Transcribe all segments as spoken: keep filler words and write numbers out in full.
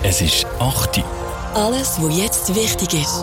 Es ist acht Uhr. Alles, was jetzt wichtig ist.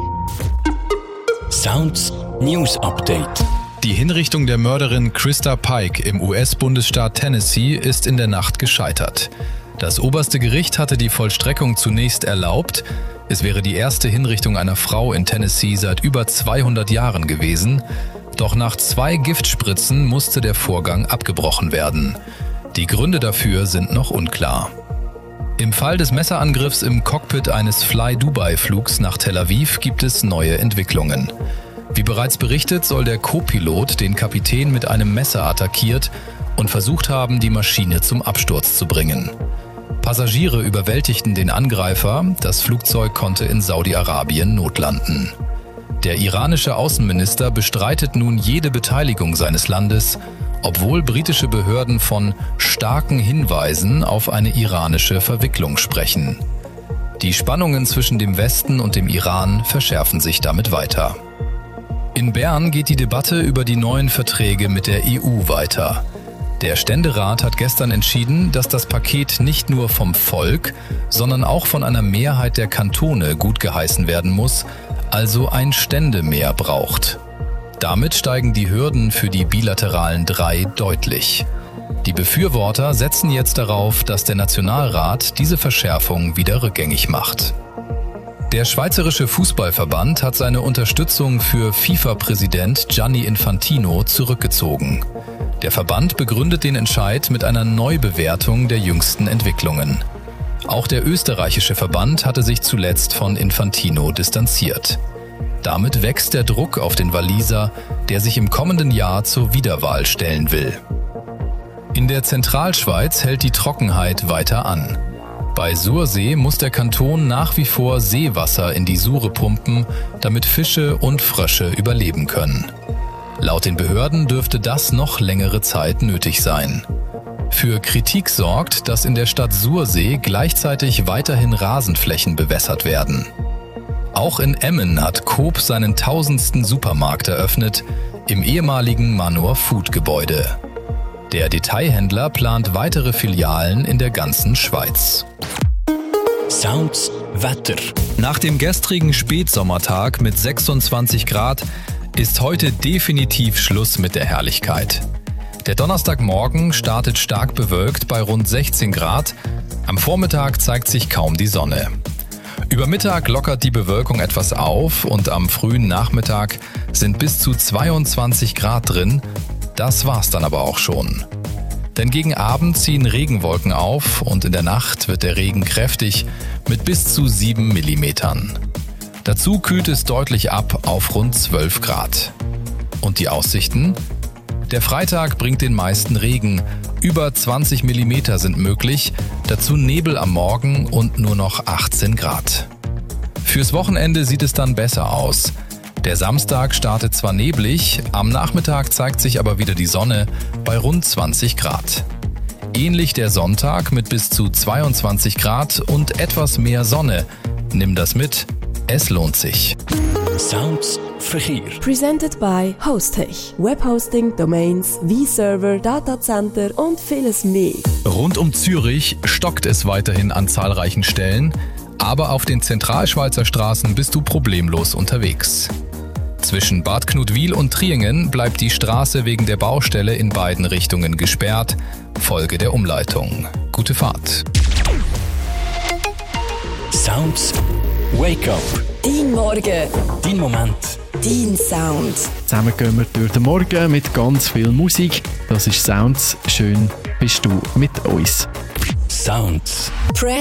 Sounds News Update. Die Hinrichtung der Mörderin Krista Pike im U S-Bundesstaat Tennessee ist in der Nacht gescheitert. Das oberste Gericht hatte die Vollstreckung zunächst erlaubt. Es wäre die erste Hinrichtung einer Frau in Tennessee seit über zweihundert Jahren gewesen. Doch nach zwei Giftspritzen musste der Vorgang abgebrochen werden. Die Gründe dafür sind noch unklar. Im Fall des Messerangriffs im Cockpit eines Fly-Dubai-Flugs nach Tel Aviv gibt es neue Entwicklungen. Wie bereits berichtet, soll der Co-Pilot den Kapitän mit einem Messer attackiert und versucht haben, die Maschine zum Absturz zu bringen. Passagiere überwältigten den Angreifer, das Flugzeug konnte in Saudi-Arabien notlanden. Der iranische Außenminister bestreitet nun jede Beteiligung seines Landes, obwohl britische Behörden von starken Hinweisen auf eine iranische Verwicklung sprechen. Die Spannungen zwischen dem Westen und dem Iran verschärfen sich damit weiter. In Bern geht die Debatte über die neuen Verträge mit der E U weiter. Der Ständerat hat gestern entschieden, dass das Paket nicht nur vom Volk, sondern auch von einer Mehrheit der Kantone gutgeheißen werden muss, also ein Ständemehr braucht. Damit steigen die Hürden für die bilateralen drei deutlich. Die Befürworter setzen jetzt darauf, dass der Nationalrat diese Verschärfung wieder rückgängig macht. Der Schweizerische Fußballverband hat seine Unterstützung für FIFA-Präsident Gianni Infantino zurückgezogen. Der Verband begründet den Entscheid mit einer Neubewertung der jüngsten Entwicklungen. Auch der österreichische Verband hatte sich zuletzt von Infantino distanziert. Damit wächst der Druck auf den Walliser, der sich im kommenden Jahr zur Wiederwahl stellen will. In der Zentralschweiz hält die Trockenheit weiter an. Bei Sursee muss der Kanton nach wie vor Seewasser in die Sure pumpen, damit Fische und Frösche überleben können. Laut den Behörden dürfte das noch längere Zeit nötig sein. Für Kritik sorgt, dass in der Stadt Sursee gleichzeitig weiterhin Rasenflächen bewässert werden. Auch in Emmen hat Coop seinen tausendsten Supermarkt eröffnet, im ehemaligen Manor Food Gebäude. Der Detailhändler plant weitere Filialen in der ganzen Schweiz. Sounds Wetter. Nach dem gestrigen Spätsommertag mit sechsundzwanzig Grad ist heute definitiv Schluss mit der Herrlichkeit. Der Donnerstagmorgen startet stark bewölkt bei rund sechzehn Grad. Am Vormittag zeigt sich kaum die Sonne. Über Mittag lockert die Bewölkung etwas auf und am frühen Nachmittag sind bis zu zweiundzwanzig Grad drin. Das war's dann aber auch schon. Denn gegen Abend ziehen Regenwolken auf und in der Nacht wird der Regen kräftig mit bis zu sieben Millimetern. Dazu kühlt es deutlich ab auf rund zwölf Grad. Und die Aussichten? Der Freitag bringt den meisten Regen. Über zwanzig Millimeter sind möglich, dazu Nebel am Morgen und nur noch achtzehn Grad. Fürs Wochenende sieht es dann besser aus. Der Samstag startet zwar neblig, am Nachmittag zeigt sich aber wieder die Sonne bei rund zwanzig Grad. Ähnlich der Sonntag mit bis zu zweiundzwanzig Grad und etwas mehr Sonne. Nimm das mit, es lohnt sich. Sounds Verkehr. Presented by Hostech. Webhosting, Domains, V-Server, Datacenter und vieles mehr. Rund um Zürich stockt es weiterhin an zahlreichen Stellen, aber auf den Zentralschweizer Straßen bist du problemlos unterwegs. Zwischen Bad Knutwil und Triengen bleibt die Straße wegen der Baustelle in beiden Richtungen gesperrt. Folge der Umleitung. Gute Fahrt. Sounds Wake Up. Dein Morgen. Dein Moment. Dein Sound. Zusammen gehen wir durch den Morgen mit ganz viel Musik. Das ist Sounds. Schön bist du mit uns. Sounds. Press